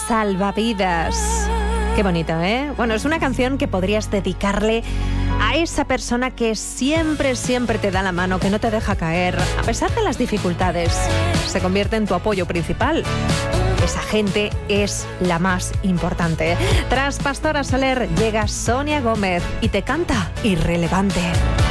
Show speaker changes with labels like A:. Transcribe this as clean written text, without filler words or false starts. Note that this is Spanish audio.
A: salvavidas. Qué bonito, ¿eh? Bueno, es una canción que podrías dedicarle a esa persona que siempre te da la mano, que no te deja caer, a pesar de las dificultades. Se convierte en tu apoyo principal. Esa gente es la más importante. Tras Pastora Soler llega Sonia Gómez y te canta Irrelevante.